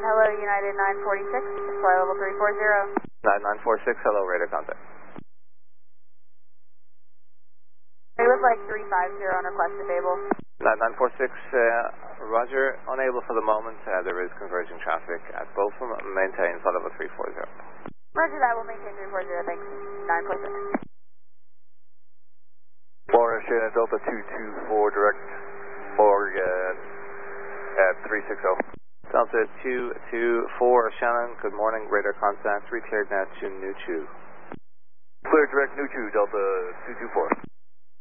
hello, United 946, fly level 340. 9946, hello, radar contact. They would like 350 on request disable. 9946, roger, unable for the moment, there is converging traffic at both of them, maintain flight level 340. Roger that, we'll maintain 340, thanks. 946. Florida Shannon Delta 224, direct Morgan at 360. Delta 224, Shannon, good morning, radar contact, recleared now to Nuchu. Clear direct Nuchu, Delta 224.